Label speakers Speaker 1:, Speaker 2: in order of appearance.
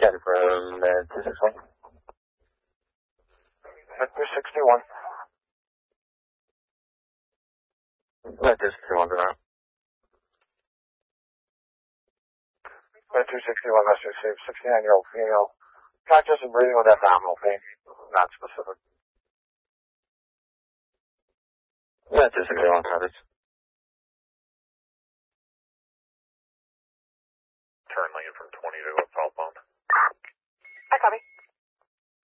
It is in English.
Speaker 1: 10 from 261.
Speaker 2: 261.
Speaker 1: 261 for now.
Speaker 2: 261, that's received. 69-year-old female. Conscious and breathing with abdominal pain. Not specific.
Speaker 1: 261 coverage.
Speaker 3: Turn lane from 20 to southbound.
Speaker 4: I copy.